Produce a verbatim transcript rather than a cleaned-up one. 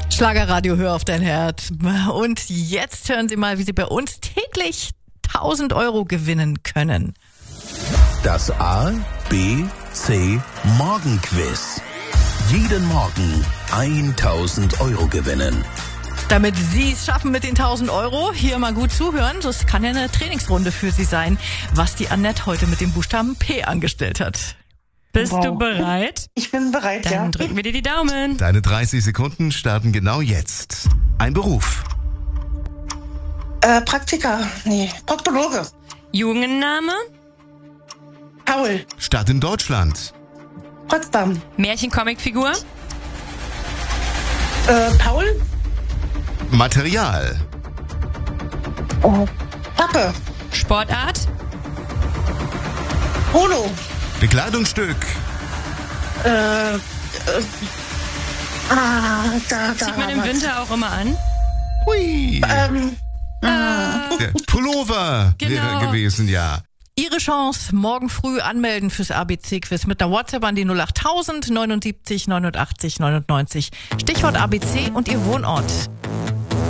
Schlagerradio, hör auf dein Herz. Und jetzt hören Sie mal, wie Sie bei uns täglich tausend Euro gewinnen können. Das A, B, C Morgenquiz. Jeden Morgen tausend Euro gewinnen. Damit Sie es schaffen mit den tausend Euro, hier mal gut zuhören. Das kann ja eine Trainingsrunde für Sie sein, was die Annette heute mit dem Buchstaben P angestellt hat. Bist Wow. du bereit? Ich bin bereit, Dann ja. drücken wir dir die Daumen. Deine dreißig Sekunden starten genau jetzt. Ein Beruf. Äh, Praktika, nee, Proktologe. Jungenname? Paul, Stadt in Deutschland. Potsdam. Märchen-Comicfigur? Äh, Paul, Material. oh, Pappe, Sportart? Polo, Bekleidungsstück. äh, äh, ah, da, da. Zieht man haben im wir's. Winter auch immer an? Hui. Ähm, Der Pullover Genau. wäre gewesen, ja. Ihre Chance, morgen früh anmelden fürs A B C-Quiz mit einer WhatsApp an die null acht tausend neunundsiebzig neunundachtzig neunundneunzig. Stichwort A B C und Ihr Wohnort.